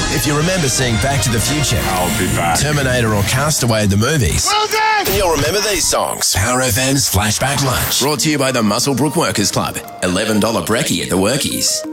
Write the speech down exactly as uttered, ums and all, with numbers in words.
If you remember seeing Back to the Future, I'll be back. Terminator or Castaway the movies, Well done! then you'll remember these songs. Power F M's Flashback Lunch. Brought to you by the Muswellbrook Workers Club. eleven dollars brekkie at the Workies.